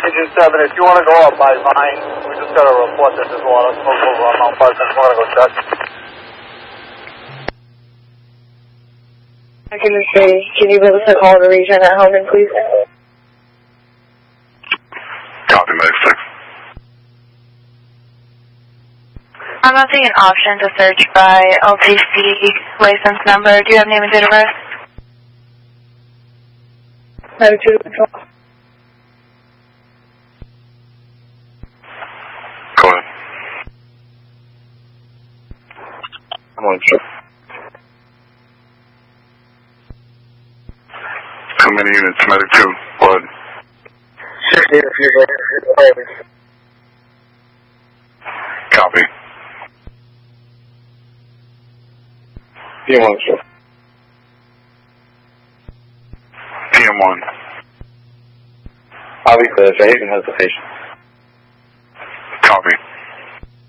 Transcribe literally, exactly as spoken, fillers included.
Agent seven, if you want to go up by mine, we just got a report that there's a lot of smoke over on Mount Pleasant. If you want to go check. I can say, can you give us a call to region at Helman, please? Copy, Medic six. I'm not seeing an option to search by L T C license number. Do you have name and date of birth? Latitude control. Go ahead. I'm on check. How many units, Medic two? Go ahead. sixty if you're going. Copy. P M one, sir. P M one. I'll be clear. Jason has the patient. Copy.